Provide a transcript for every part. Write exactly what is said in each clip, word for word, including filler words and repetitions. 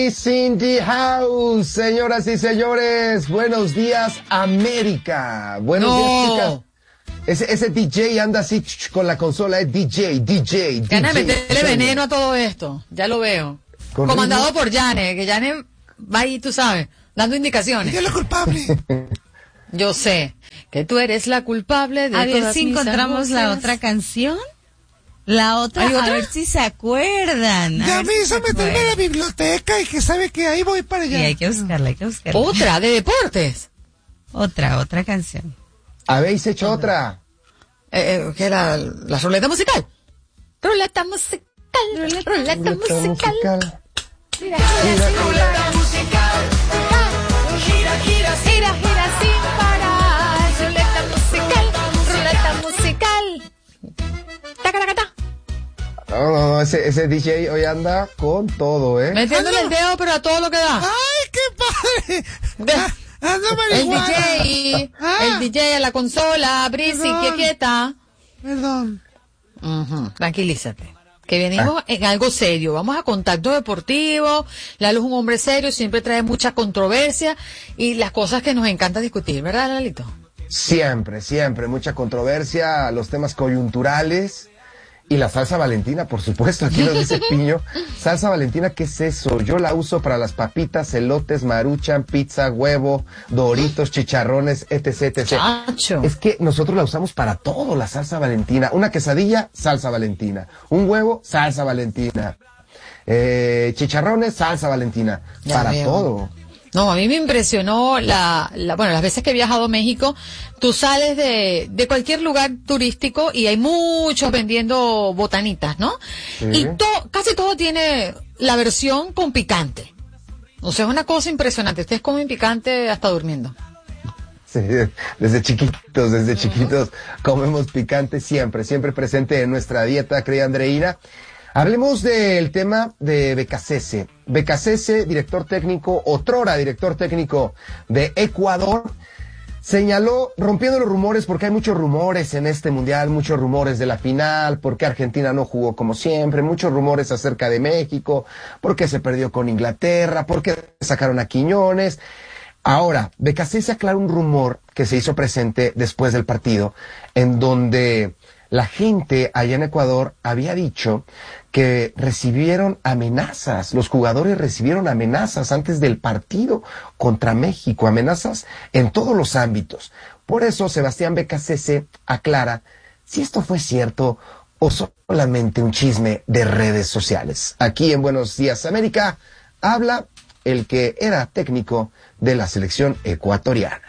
Cindy House, señoras y señores, buenos días América, buenos no. días chicas. Ese, ese D J anda así con la consola, es D J, D J, Gana D J. meterle veneno a todo esto, ya lo veo. ¿Con Comandado ritmo? por Yane, que Yane va ahí, tú sabes, dando indicaciones. Ella es la culpable. Yo sé que tú eres la culpable de A ver todas si mis encontramos la angustias. otra canción. La otra, ¿Hay a otra? ver si se acuerdan. a Ya ver me si hizo se meterme a la acuerdan. biblioteca y que sabe que ahí voy para Sí, allá. hay que buscarla, hay que buscarla. Otra, de deportes. Otra, otra canción. ¿Habéis hecho otra? Eh, eh, ¿Qué era? ¿La ruleta musical? Ruleta musical, ruleta, ruleta musical. Gira, gira, sin parar. Gira, gira, gira, gira sin parar. Ruleta musical, ruleta musical. Taca, taca, taca. No, no, no, ese, ese D J hoy anda con todo, ¿eh? Metiéndole el dedo, pero a todo lo que da. ¡Ay, qué padre! De- Ah, anda El marihuana. D J, Ah. el D J a la consola, Brisi, Perdón. quieta. Perdón. Ujú, tranquilízate. Que venimos en algo serio. Vamos a contacto deportivo. Lalo es un hombre serio, siempre trae mucha controversia y las cosas que nos encanta discutir, ¿verdad, Lalito? Siempre, siempre, mucha controversia, los temas coyunturales y la salsa valentina, por supuesto, aquí nos dice Piño. Salsa valentina, ¿qué es eso? Yo la uso para las papitas, elotes, maruchan, pizza, huevo, doritos, chicharrones, etc, etcétera. Chacho. Es que nosotros la usamos para todo, la salsa valentina. Una quesadilla, salsa valentina. Un huevo, salsa valentina. Eh, chicharrones, salsa valentina. Ya para veo. todo. No, a mí me impresionó la, la, bueno, las veces que he viajado a México, tú sales de, de cualquier lugar turístico y hay muchos vendiendo botanitas, ¿no? Sí. Y to, casi todo tiene la versión con picante. O sea, es una cosa impresionante. Ustedes comen picante hasta durmiendo. Sí, desde chiquitos, desde chiquitos comemos picante siempre, siempre presente en nuestra dieta, querida Andreina. Hablemos del tema de Becasese. Becasese, director técnico, otrora director técnico de Ecuador, señaló, rompiendo los rumores, porque hay muchos rumores en este mundial, muchos rumores de la final, porque Argentina no jugó como siempre, muchos rumores acerca de México, porque se perdió con Inglaterra, porque sacaron a Quiñones. Ahora, Becasese aclara un rumor que se hizo presente después del partido, en donde la gente allá en Ecuador había dicho que recibieron amenazas, los jugadores recibieron amenazas antes del partido contra México, amenazas en todos los ámbitos. Por eso Sebastián Becasese aclara si esto fue cierto o solamente un chisme de redes sociales. Aquí en Buenos Días América habla el que era técnico de la selección ecuatoriana.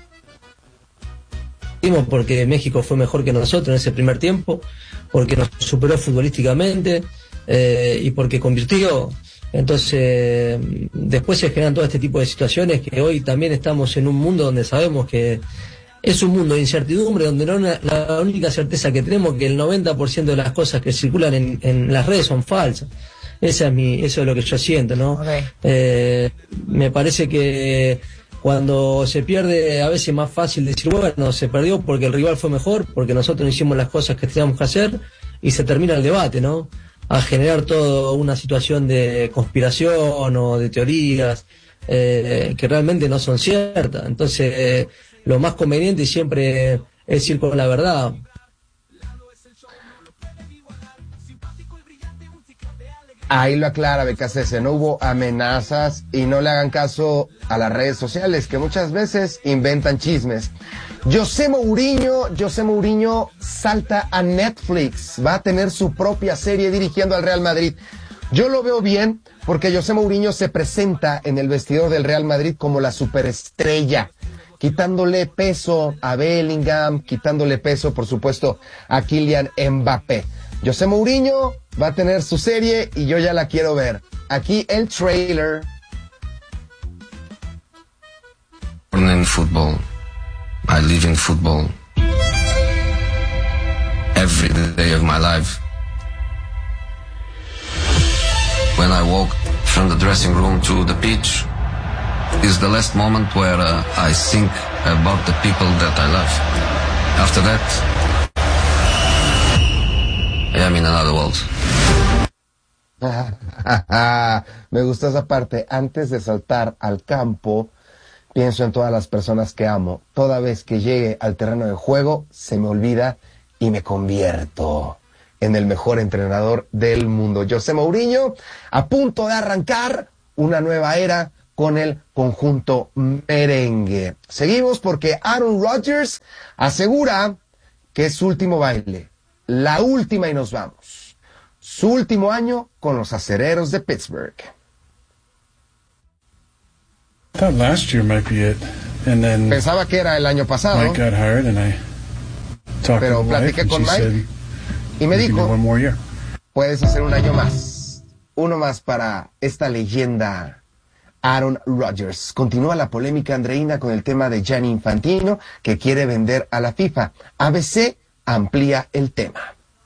Porque México fue mejor que nosotros en ese primer tiempo, porque nos superó futbolísticamente eh, y porque convirtió. Entonces, después se generan todo este tipo de situaciones que hoy también estamos en un mundo donde sabemos que es un mundo de incertidumbre, donde no una, la única certeza que tenemos es que el noventa por ciento de las cosas que circulan en, en las redes son falsas. Esa es mi, eso es lo que yo siento, ¿no? Okay. Eh, me parece que cuando se pierde, a veces es más fácil decir, bueno, se perdió porque el rival fue mejor, porque nosotros no hicimos las cosas que teníamos que hacer, y se termina el debate, ¿no? A generar toda una situación de conspiración o de teorías eh, que realmente no son ciertas. Entonces, eh, lo más conveniente siempre es ir con la verdad. Ahí lo aclara Becasese, no hubo amenazas y no le hagan caso a las redes sociales que muchas veces inventan chismes. José Mourinho, José Mourinho salta a Netflix, va a tener su propia serie dirigiendo al Real Madrid. Yo lo veo bien porque José Mourinho se presenta en el vestidor del Real Madrid como la superestrella, quitándole peso a Bellingham, quitándole peso, por supuesto, a Kylian Mbappé. José Mourinho va a tener su serie y yo ya la quiero ver. Aquí el trailer. Born in football. I live in football. Every day of my life. When I walk from the dressing room to the pitch, is the last moment where uh, I think about the people that I love. After that, I am in another world. Me gustó esa parte. Antes de saltar al campo, pienso en todas las personas que amo. Toda vez que llegue al terreno de juego, se me olvida y me convierto en el mejor entrenador del mundo. José Mourinho, a punto de arrancar una nueva era con el conjunto merengue. Seguimos porque Aaron Rodgers asegura que es su último baile, la última y nos vamos. Su último año con los Acereros de Pittsburgh. Thought last year might be it, and then Pensaba que era el año pasado, Mike got hired, and I talked pero to my wife, platiqué and con she Mike said, y me "You can do dijo, one more year." puedes hacer un año más, uno más para esta leyenda Aaron Rodgers. Continúa la polémica, Andreina, con el tema de Gianni Infantino, que quiere vender a la FIFA. A B C amplía el tema.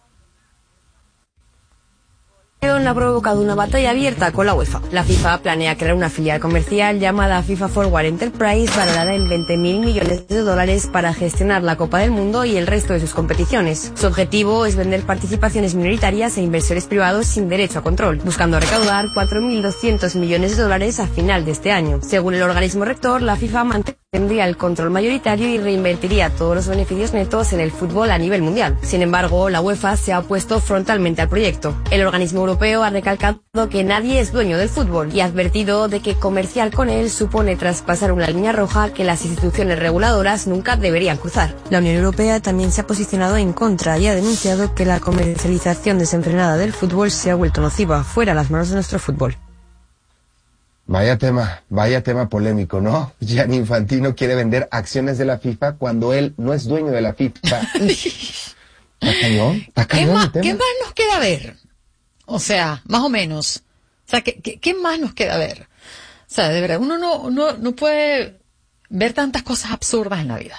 Ha provocado una batalla abierta con la UEFA. La FIFA planea crear una filial comercial llamada FIFA Forward Enterprise, valorada en veinte mil millones de dólares, para gestionar la Copa del Mundo y el resto de sus competiciones. Su objetivo es vender participaciones minoritarias e inversores privados sin derecho a control, buscando recaudar cuatro mil doscientos millones de dólares a final de este año. Según el organismo rector, la FIFA mantendría el control mayoritario y reinvertiría todos los beneficios netos en el fútbol a nivel mundial. Sin embargo, la UEFA se ha opuesto frontalmente al proyecto. El organismo europeo ha recalcado que nadie es dueño del fútbol y ha advertido de que comerciar con él supone traspasar una línea roja que las instituciones reguladoras nunca deberían cruzar. La Unión Europea también se ha posicionado en contra y ha denunciado que la comercialización desenfrenada del fútbol se ha vuelto nociva, fuera las manos de nuestro fútbol. Vaya tema, vaya tema polémico, ¿no? Gianni Infantino quiere vender acciones de la FIFA cuando él no es dueño de la FIFA. ¿Está cañón? ¿Está ¿Qué cañón más, el tema? ¿Qué más nos queda ver? O sea, más o menos. O sea, ¿qué, qué, qué más nos queda ver? O sea, de verdad, uno no, no, no puede ver tantas cosas absurdas en la vida.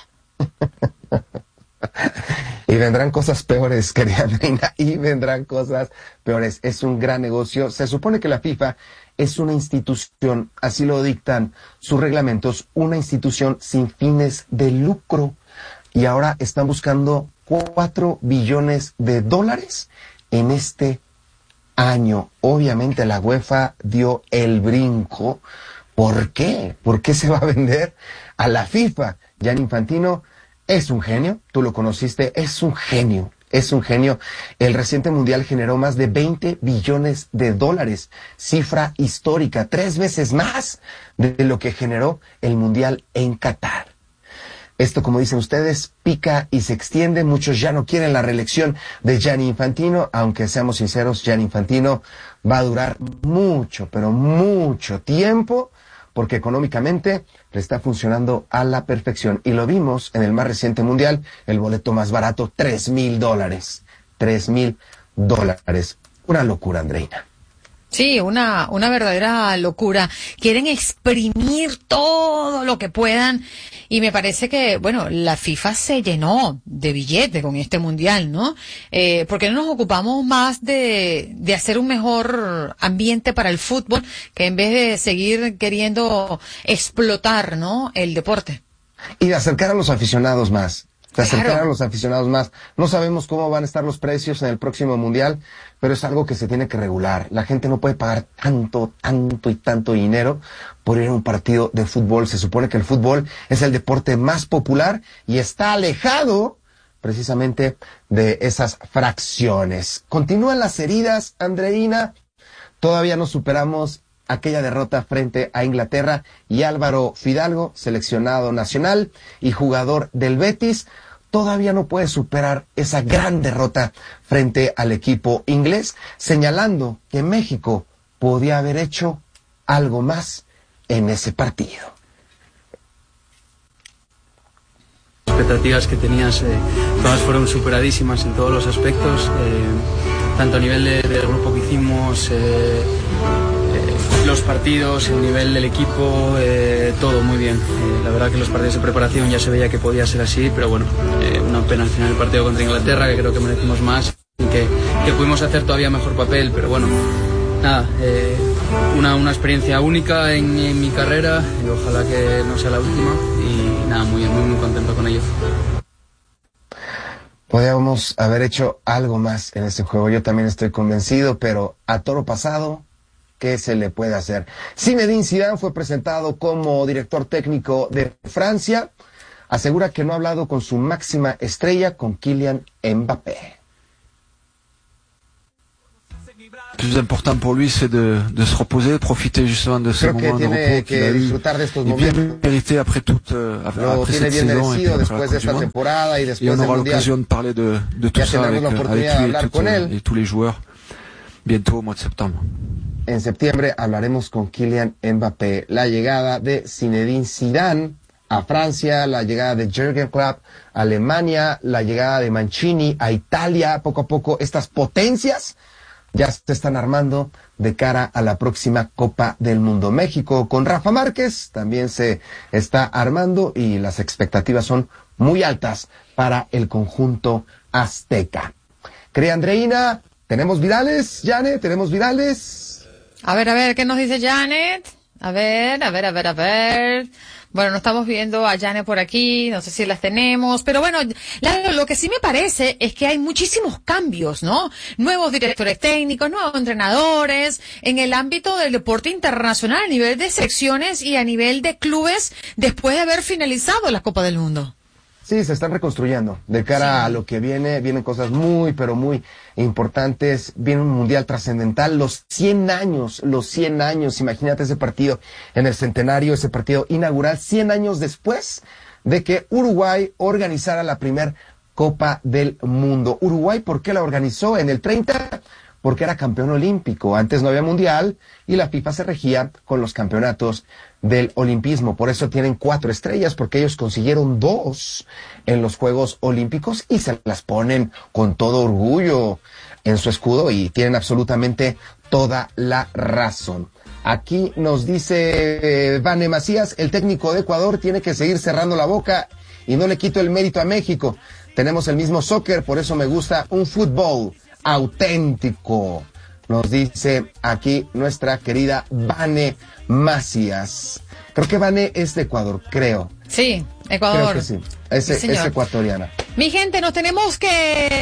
Y vendrán cosas peores, querida Reina, y vendrán cosas peores. Es un gran negocio. Se supone que la FIFA es una institución, así lo dictan sus reglamentos, una institución sin fines de lucro. Y ahora están buscando cuatro billones de dólares en este año. Obviamente la UEFA dio el brinco. ¿Por qué? ¿Por qué se va a vender a la FIFA? Gianni Infantino es un genio, tú lo conociste, es un genio, es un genio. El reciente mundial generó más de veinte billones de dólares, cifra histórica, tres veces más de lo que generó el mundial en Qatar. Esto, como dicen ustedes, pica y se extiende. Muchos ya no quieren la reelección de Gianni Infantino, aunque seamos sinceros, Gianni Infantino va a durar mucho, pero mucho tiempo, porque económicamente le está funcionando a la perfección. Y lo vimos en el más reciente mundial, el boleto más barato, tres mil dólares. Tres mil dólares. Una locura, Andreina. Sí, una, una verdadera locura. Quieren exprimir todo lo que puedan y me parece que, bueno, la FIFA se llenó de billete con este mundial, ¿no? Eh, ¿por qué no nos ocupamos más de, de hacer un mejor ambiente para el fútbol que en vez de seguir queriendo explotar, ¿no?, el deporte? Y de acercar a los aficionados más. De acercar Claro. a los aficionados más. No sabemos cómo van a estar los precios en el próximo mundial, pero es algo que se tiene que regular. La gente no puede pagar tanto, tanto y tanto dinero por ir a un partido de fútbol. Se supone que el fútbol es el deporte más popular y está alejado precisamente de esas fracciones. Continúan las heridas, Andreina. Todavía no superamos aquella derrota frente a Inglaterra y Álvaro Fidalgo, seleccionado nacional y jugador del Betis, todavía no puede superar esa gran derrota frente al equipo inglés, señalando que México podía haber hecho algo más en ese partido. Las expectativas que tenías, eh, todas fueron superadísimas en todos los aspectos, eh, tanto a nivel de, del grupo que hicimos, eh, los partidos, el nivel del equipo, eh, todo muy bien. Eh, la verdad que los partidos de preparación ya se veía que podía ser así, pero bueno, eh, una pena al final el partido contra Inglaterra, que creo que merecimos más y que, que pudimos hacer todavía mejor papel, pero bueno, nada, eh, una, una experiencia única en, en mi carrera y ojalá que no sea la última y nada, muy, muy, muy contento con ello. Podríamos haber hecho algo más en este juego, yo también estoy convencido, pero a toro pasado, ¿qué se le puede hacer? Zinedine Zidane fue presentado como director técnico de Francia, asegura que no ha hablado con su máxima estrella, con Kylian Mbappé. Le plus important pour lui, c'est de, de se reposer, de profiter justement de ce Creo que moment de tiene repos qu'il a que eu disfrutar de estos et bien momentos. mérité après toute euh, Lo après tiene cette bien saison et puis merecido après la después de Coupe du esta Monde. temporada y Et después on del aura Mundial. l'occasion de parler de, de tout Ya ça tendremos avec, la avec oportunidad de lui et, hablar toutes, con él. et tous les joueurs bientôt au mois de septembre. En septiembre hablaremos con Kylian Mbappé. La llegada de Zinedine Zidane a Francia, la llegada de Jürgen Klopp a Alemania, la llegada de Mancini a Italia, poco a poco estas potencias ya se están armando de cara a la próxima Copa del Mundo. México con Rafa Márquez también se está armando y las expectativas son muy altas para el conjunto azteca. Crea Andreina, ¿tenemos virales, Janet? ¿Tenemos virales? A ver, a ver, ¿qué nos dice Janet? A ver, a ver, a ver, a ver. Bueno, no estamos viendo a Janet por aquí, no sé si las tenemos, pero bueno, la, lo que sí me parece es que hay muchísimos cambios, ¿no? Nuevos directores técnicos, nuevos entrenadores, en el ámbito del deporte internacional, a nivel de secciones y a nivel de clubes, después de haber finalizado la Copa del Mundo. Sí, se están reconstruyendo. De cara sí. a lo que viene, vienen cosas muy, pero muy importantes. Viene un mundial trascendental. Los cien años, los cien años. Imagínate ese partido en el centenario, ese partido inaugural, cien años después de que Uruguay organizara la primer Copa del Mundo. Uruguay, ¿por qué la organizó en el treinta? Porque era campeón olímpico. Antes no había mundial y la FIFA se regía con los campeonatos del olimpismo. Por eso tienen cuatro estrellas, porque ellos consiguieron dos en los Juegos Olímpicos y se las ponen con todo orgullo en su escudo y tienen absolutamente toda la razón. Aquí nos dice eh, Vane Macías, el técnico de Ecuador tiene que seguir cerrando la boca y no le quito el mérito a México. Tenemos el mismo soccer, por eso me gusta un fútbol auténtico. Nos dice aquí nuestra querida Vane Macías. Creo que Vane es de Ecuador, creo. Sí, Ecuador. Creo que sí. Es, sí, es ecuatoriana. Mi gente, nos tenemos que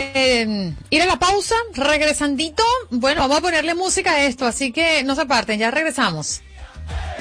eh, ir a la pausa, regresandito. Bueno, vamos a ponerle música a esto, así que no se aparten, ya regresamos.